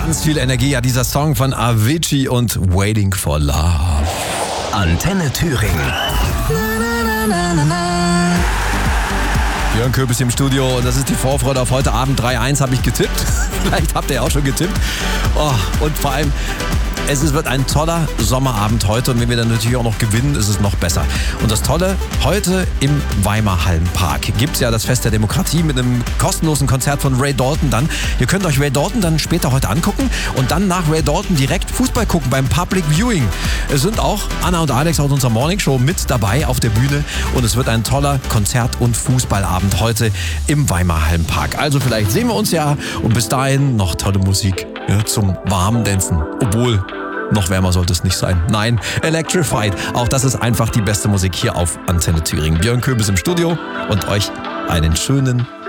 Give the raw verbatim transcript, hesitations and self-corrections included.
ganz viel Energie. Ja, dieser Song von Avicii und Waiting for Love. Antenne Thüringen. Björn Köbis im Studio und das ist die Vorfreude auf heute Abend. drei eins habe ich getippt. Vielleicht habt ihr ja auch schon getippt. Oh, und vor allem, es wird ein toller Sommerabend heute und wenn wir dann natürlich auch noch gewinnen, ist es noch besser. Und das Tolle, heute im Weimar Hallenpark gibt es ja das Fest der Demokratie mit einem kostenlosen Konzert von Ray Dalton dann. Ihr könnt euch Ray Dalton dann später heute angucken und dann nach Ray Dalton direkt Fußball gucken beim Public Viewing. Es sind auch Anna und Alex aus unserer Morning Show mit dabei auf der Bühne und es wird ein toller Konzert- und Fußballabend heute im Weimar Hallenpark. Also vielleicht sehen wir uns ja und bis dahin noch tolle Musik, ja, zum warmen Dancen. Obwohl, noch wärmer sollte es nicht sein. Nein, Electrified. Auch das ist einfach die beste Musik hier auf Antenne Thüringen. Björn Köbis im Studio und euch einen schönen